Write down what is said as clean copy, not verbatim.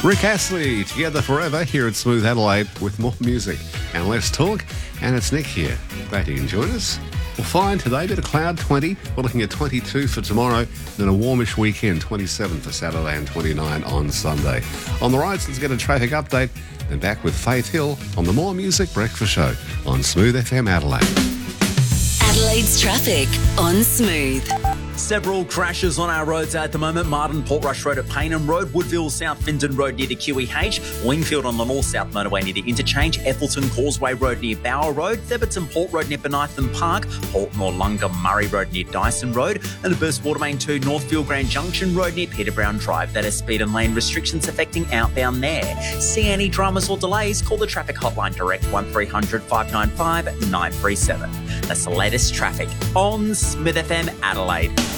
Rick Astley, Together Forever, here at Smooth Adelaide with more music and less talk. And it's Nick here. Glad you can join us. We'll find today, bit of cloud, 20. We're looking at 22 for tomorrow, then a warmish weekend, 27 for Saturday and 29 on Sunday. On the roads, let's get a traffic update and back with Faith Hill on the More Music Breakfast Show on Smooth FM Adelaide. Adelaide's traffic on Smooth. Several crashes on our roads at the moment. Martin, Portrush Road at Paynham Road, Woodville, South Findon Road near the QEH, Wingfield on the north-south motorway near the interchange, Ethelton Causeway Road near Bower Road, Theberton Port Road near Benytham Park, Port Norlunga Murray Road near Dyson Road, and the Burst Watermain 2 Northfield Grand Junction Road near Peter Brown Drive. That has speed and lane restrictions affecting outbound there. See any dramas or delays? Call the traffic hotline direct 1300 595 937. That's the latest traffic on Smooth FM Adelaide.